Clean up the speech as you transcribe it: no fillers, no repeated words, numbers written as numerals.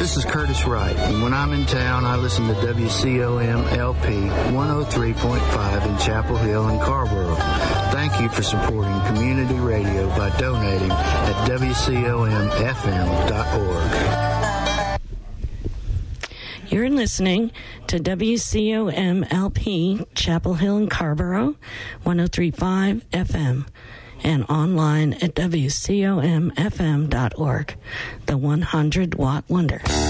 This is Curtis Wright, and when I'm in town, I listen to WCOM LP 103.5 in Chapel Hill and Carrboro. Thank you for supporting community radio by donating at WCOMFM.org. You're listening to WCOM LP Chapel Hill and Carrboro 103.5 FM. And online at WCOMFM.org, the 100-Watt Wonder.